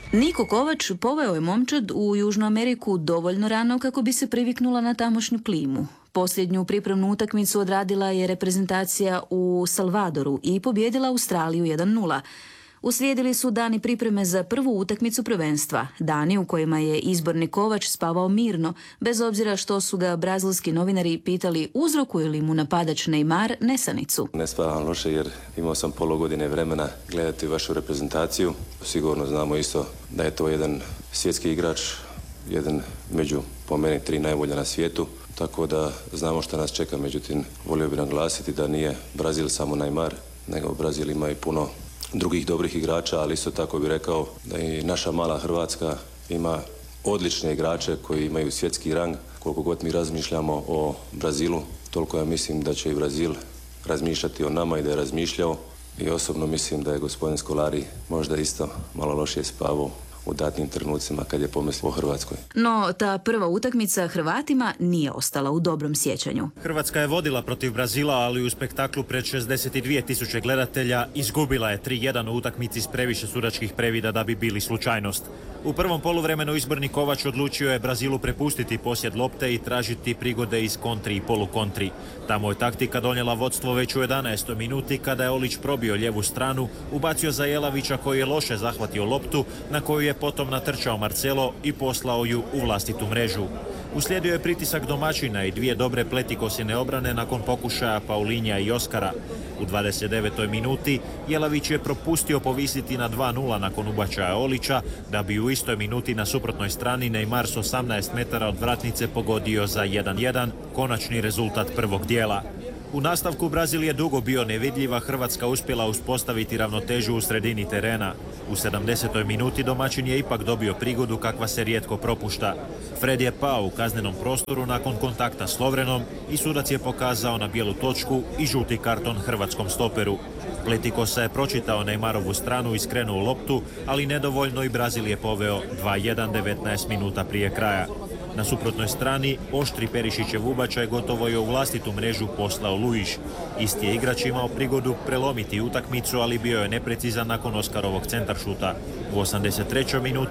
Niko Kovač poveo je momčad u Južnu Ameriku dovoljno rano kako bi se priviknula na tamošnju klimu. Posljednju pripremnu utakmicu odradila je reprezentacija u Salvadoru i pobijedila Australiju 1:0. Uslijedili su dani pripreme za prvu utakmicu prvenstva, dani u kojima je izborni Kovač spavao mirno, bez obzira što su ga brazilski novinari pitali uzrokuje li mu napadač Neymar nesanicu. Ne spavam loše jer imao sam pola godine vremena gledati vašu reprezentaciju. Sigurno znamo isto da je to jedan svjetski igrač, jedan među po meni 3 najbolja na svijetu. Tako da znamo što nas čeka, međutim volio bih naglasiti da nije Brazil samo Neymar, nego Brazil ima i puno drugih dobrih igrača, ali isto tako bih rekao da i naša mala Hrvatska ima odlične igrače koji imaju svjetski rang. Koliko god mi razmišljamo o Brazilu, toliko ja mislim da će i Brazil razmišljati o nama i da je razmišljao. I osobno mislim da je gospodin Scolari možda isto malo lošije spavao u datnim trenucima kad je pomislio o Hrvatskoj. No, ta prva utakmica Hrvatima nije ostala u dobrom sjećanju. Hrvatska je vodila protiv Brazila, ali u spektaklu pred 62.000 gledatelja izgubila je 3:1 u utakmici s previše sudačkih previda da bi bili slučajnost. U prvom poluvremenu izborni Kovač odlučio je Brazilu prepustiti posjed lopte i tražiti prigode iz kontri i polukontri. Tamo je taktika donijela vodstvo već u 11. minuti kada je Olić probio lijevu stranu, ubacio za Jelavića koji je loše zahvatio loptu, na koju je potom natrčao Marcelo i poslao ju u vlastitu mrežu. Uslijedio je pritisak domaćina i 2 dobre pletikosjene obrane nakon pokušaja Paulinja i Oskara. U 29. minuti Jelavić je propustio povisiti na 2:0 nakon ubačaja Olića, da bi u istoj minuti na suprotnoj strani Neymar s 18 metara od vratnice pogodio za 1:1, konačni rezultat prvog dijela. U nastavku Brazil je dugo bio nevidljiv, a Hrvatska uspjela uspostaviti ravnotežu u sredini terena. U 70. minuti domaćin je ipak dobio prigodu kakva se rijetko propušta. Fred je pao u kaznenom prostoru nakon kontakta s Lovrenom i sudac je pokazao na bijelu točku i žuti karton hrvatskom stoperu. Pletikosa je pročitao Neymarovu stranu i skrenuo loptu, ali nedovoljno i Brazil je poveo 2:1 19 minuta prije kraja. Na suprotnoj strani, oštri Perišićev ubačaj gotovo je u vlastitu mrežu poslao Luiš. Isti je igrač imao prigodu prelomiti utakmicu, ali bio je neprecizan nakon Oskarovog centaršuta. U 83. minuti